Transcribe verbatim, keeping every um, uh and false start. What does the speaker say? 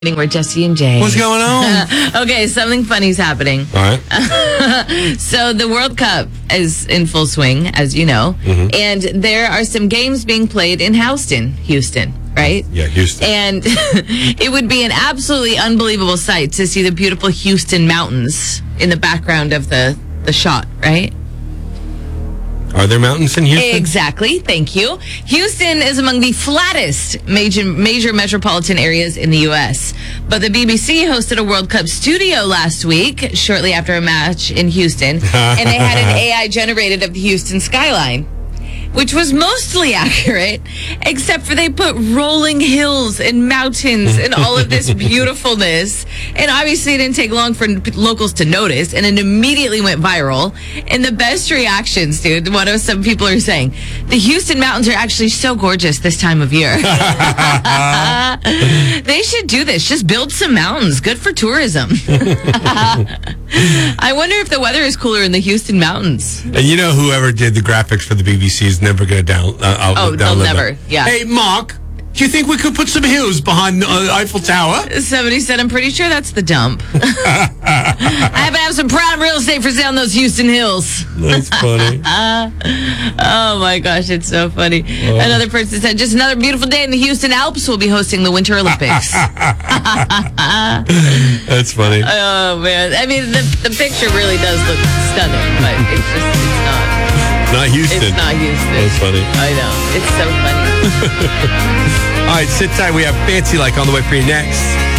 We're Jesse and Jay. What's going on? Okay, something funny's happening. All right. So the World Cup is in full swing, as you know, Mm-hmm. and there are some games being played in Houston, Houston, right? Yeah, Houston. And it would be an absolutely unbelievable sight to see the beautiful Houston mountains in the background of the, the shot, right? Are there mountains in Houston? Exactly. Thank you. Houston is among the flattest major major metropolitan areas in the U S. But the B B C hosted a World Cup studio last week, shortly after a match in Houston, and they had an A I generated of the Houston skyline, which was mostly accurate, except for they put rolling hills and mountains and all of this beautifulness. And obviously it didn't take long for locals to notice, and it immediately went viral. And the best reactions, dude, what some people are saying, the Houston mountains are actually so gorgeous this time of year. They should do this. Just build some mountains. Good for tourism. I wonder if the weather is cooler in the Houston mountains. And you know whoever did the graphics for the B B C is never going to down. Uh, I'll Oh, they'll download never. them. Yeah. Hey, Mark, do you think we could put some hills behind uh, Eiffel Tower? Somebody said, I'm pretty sure that's the dump. I happen to have some prime real estate for sale in those Houston hills. That's funny. Oh my gosh, it's so funny. Oh. Another person said, just another beautiful day in the Houston Alps. We'll be hosting the Winter Olympics. That's funny. Oh man, I mean, the, the picture really does look stunning, but it's just, it's not. Not Houston. It's not Houston. That's funny. I know. It's so funny. All right, sit tight. We have Fancy Like on the way for you next.